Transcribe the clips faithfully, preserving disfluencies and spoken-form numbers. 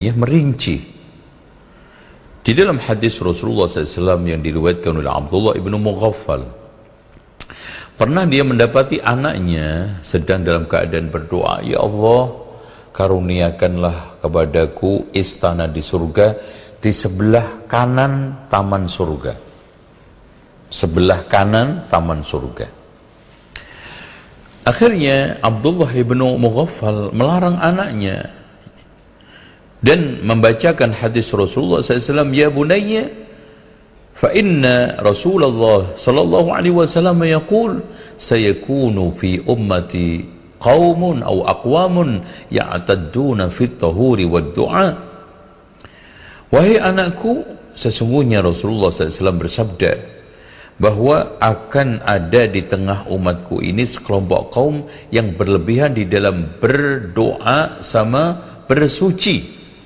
ya, merinci. Di dalam hadis Rasulullah shallallahu alaihi wasallam yang diriwayatkan oleh Abdullah ibnu Mughaffal, pernah dia mendapati anaknya sedang dalam keadaan berdoa, "Ya Allah, karuniakanlah kepadaku istana di surga di sebelah kanan taman surga." Sebelah kanan taman surga. Akhirnya Abdullah ibnu Mughaffal melarang anaknya dan membacakan hadis Rasulullah shallallahu alaihi wasallam, "Ya bunayya, fa inna Rasulullah sallallahu alaihi wasallam yaqul sayakunu fi ummati qaumun aw aqwamun ya'tadduna fit tahuri wad du'a." Wahai anakku, sesungguhnya Rasulullah shallallahu alaihi wasallam bersabda bahwa akan ada di tengah umatku ini sekelompok kaum yang berlebihan di dalam berdoa sama bersuci.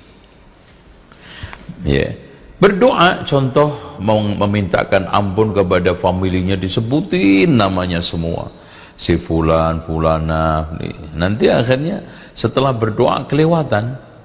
Ya, yeah. Berdoa, contoh mau memintakan ampun kepada familinya, disebutin namanya semua, si fulan, fulana. Nanti akhirnya setelah berdoa kelewatan.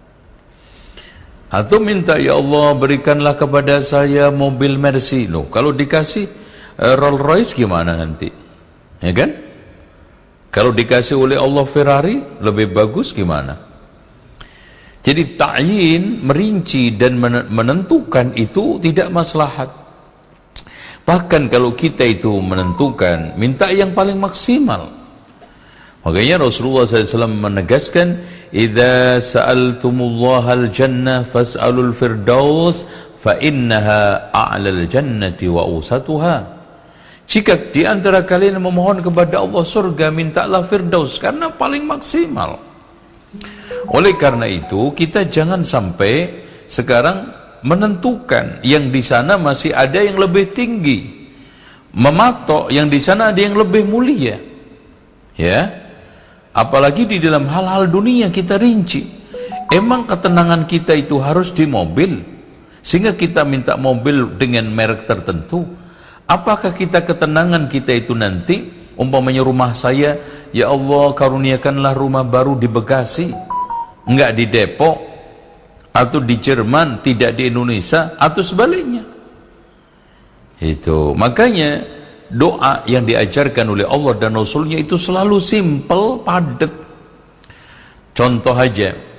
Atau minta, "Ya Allah, berikanlah kepada saya mobil Mercy." Loh, kalau dikasih uh, Rolls Royce gimana nanti? Ya kan? Kalau dikasih oleh Allah Ferrari lebih bagus gimana? Jadi ta'yin, merinci dan menentukan itu tidak maslahat. Bahkan kalau kita itu menentukan, minta yang paling maksimal. Makanya Rasulullah shallallahu alaihi wasallam menegaskan, "Idza sa'altumullaha al-jannah fas'alul firdaus fa innaha a'lal jannati wa awsatuha." Jika di antara kalian memohon kepada Allah surga, mintalah firdaus karena paling maksimal. Oleh karena itu, kita jangan sampai sekarang menentukan yang di sana masih ada yang lebih tinggi, mematok yang di sana ada yang lebih mulia. Ya. Apalagi di dalam hal-hal dunia kita rinci. Emang ketenangan kita itu harus di mobil sehingga kita minta mobil dengan merek tertentu? Apakah kita ketenangan kita itu nanti, umpamanya rumah saya, "Ya Allah, karuniakanlah rumah baru di Bekasi, enggak di Depok, atau di Jerman, tidak di Indonesia, atau sebaliknya." Itu makanya doa yang diajarkan oleh Allah dan Rasulnya itu selalu simple, padat. Contoh aja,